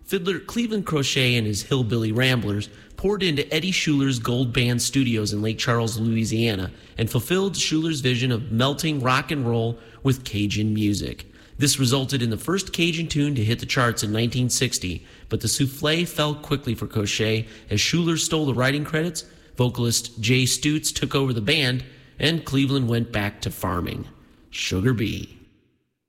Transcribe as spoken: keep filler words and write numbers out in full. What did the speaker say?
Fiddler Cleveland Crochet and his Hillbilly Ramblers poured into Eddie Schuler's Gold Band Studios in Lake Charles, Louisiana, and fulfilled Schuler's vision of melting rock and roll with Cajun music. This resulted in the first Cajun tune to hit the charts in nineteen sixty, but the souffle fell quickly for Crochet as Schuler stole the writing credits, vocalist Jay Stutz took over the band, and Cleveland went back to farming. Sugar Bee.